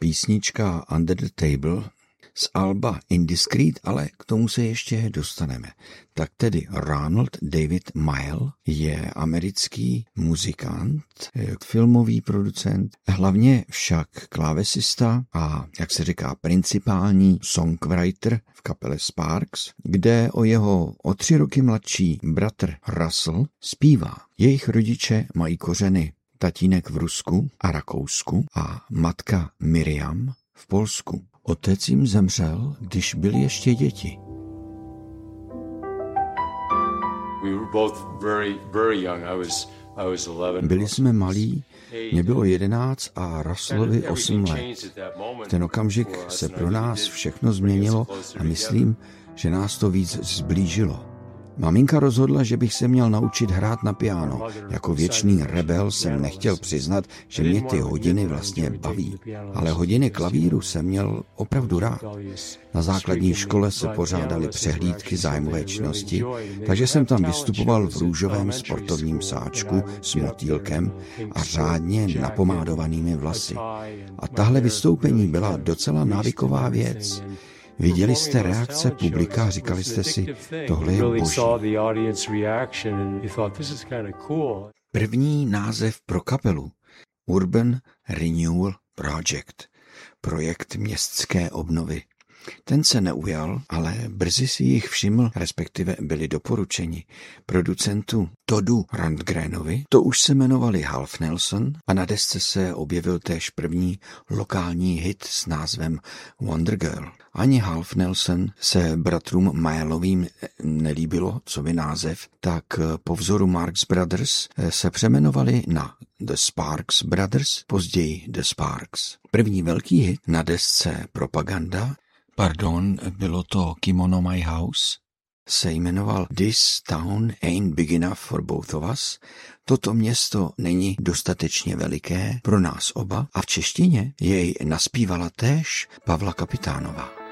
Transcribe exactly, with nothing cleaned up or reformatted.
písnička Under the Table z alba Indiscreet, ale k tomu se ještě dostaneme. Tak tedy Ronald David Mayall je americký muzikant, filmový producent, hlavně však klávesista a, jak se říká, principální songwriter v kapele Sparks, kde o jeho o tři roky mladší bratr Russell zpívá. Jejich rodiče mají kořeny tatínek v Rusku a Rakousku a matka Miriam v Polsku. Otec jim zemřel, když byli ještě děti. Byli jsme malí, mě bylo jedenáct a Russellovi osm let. V ten okamžik se pro nás všechno změnilo a myslím, že nás to víc zblížilo. Maminka rozhodla, že bych se měl naučit hrát na piano. Jako věčný rebel jsem nechtěl přiznat, že mě ty hodiny vlastně baví. Ale hodiny klavíru jsem měl opravdu rád. Na základní škole se pořádaly přehlídky zájmové činnosti, takže jsem tam vystupoval v růžovém sportovním sáčku s motýlkem a řádně napomádovanými vlasy. A tahle vystoupení byla docela návyková věc. Viděli jste reakce publika a říkali jste si, tohle je boží. První název pro kapelu Urban Renewal Project, projekt městské obnovy. Ten se neujal, ale brzy si jich všiml, respektive byli doporučeni producentu Toddu Rundgrenovi. To už se jmenovali Half Nelson a na desce se objevil též první lokální hit s názvem Wonder Girl. Ani Half Nelson se bratrům Mayallovým nelíbilo, co by název, tak po vzoru Marx Brothers se přemenovali na The Sparks Brothers, později The Sparks. První velký hit na desce Propaganda, pardon, bylo to Kimono My House, se jmenoval This Town Ain't Big Enough for Both of Us. Toto město není dostatečně veliké pro nás oba a v češtině jej naspívala též Pavla Kapitánová.